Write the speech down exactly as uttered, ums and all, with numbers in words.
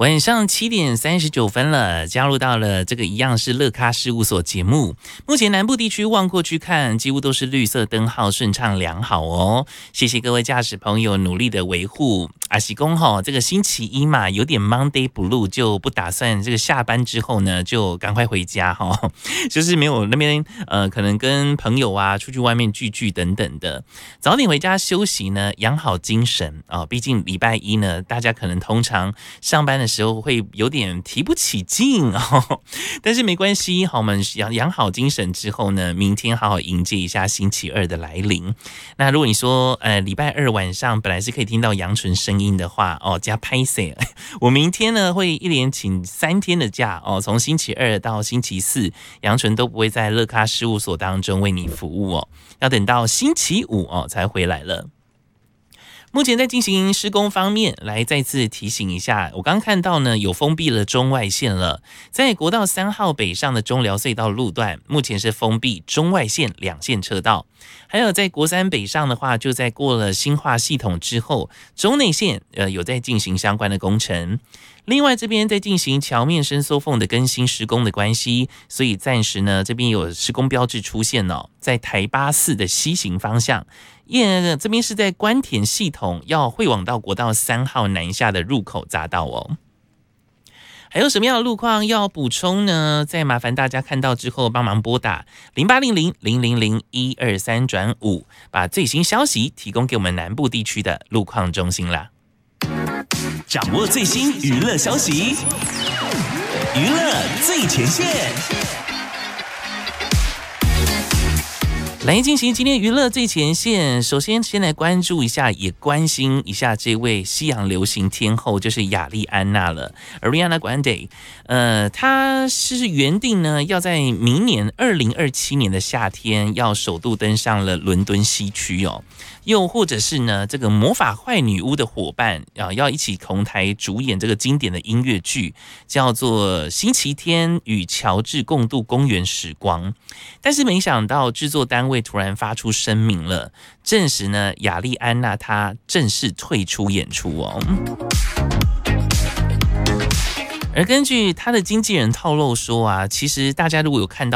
晚上七点三十九分了，加入到了这个一样是乐咖事务所节目。目前南部地区望过去看，几乎都是绿色灯号，顺畅良好哦。谢谢各位驾驶朋友努力的维护。阿喜公吼，这个星期一嘛，有点 Monday Blue， 就不打算这个下班之后呢，就赶快回家哈，就是没有那边呃，可能跟朋友啊出去外面聚聚等等的，早点回家休息呢，养好精神啊、哦。毕竟礼拜一呢，大家可能通常上班的时候会有点提不起劲哦，但是没关系，好，我们养养好精神之后呢，明天好好迎接一下星期二的来临。那如果你说呃礼拜二晚上本来是可以听到杨纯声音的话哦，加拍摄，我明天呢会一连请三天的假哦，从星期二到星期四，杨纯都不会在乐咖事务所当中为你服务哦，要等到星期五哦才回来了。目前在进行施工方面，来再次提醒一下，我刚看到呢有封闭了中外线了，在国道三号北上的中寮隧道路段，目前是封闭中外线两线车道，还有在国三北上的话，就在过了新化系统之后，中内线呃有在进行相关的工程。另外这边在进行桥面伸缩缝的更新施工的关系，所以暂时呢这边有施工标志出现哦，在台八四的西行方向，也这边是在关田系统要会往到国道三号南下的入口匝道哦。还有什么样的路况要补充呢？再麻烦大家看到之后帮忙拨打零八零零零零零一二三转五，把最新消息提供给我们南部地区的路况中心啦。 掌握最新娱乐消息，娱乐最前线。 来进行今天娱乐最前线，首先先来关注一下，也关心一下这位西洋流行天后，就是亚丽安娜了 ，Ariana Grande。呃，她是原定呢要在明年二零二七年的夏天要首度登上了伦敦西区哦，又或者是呢这个魔法坏女巫的伙伴啊，要一起同台主演这个经典的音乐剧，叫做《星期天与乔治共度公园时光》，但是没想到制作单位突然发出声明了，证实呢亚丽安娜她正式退出演出哦。而根据她的经纪人透露说啊，其实大家如果有看到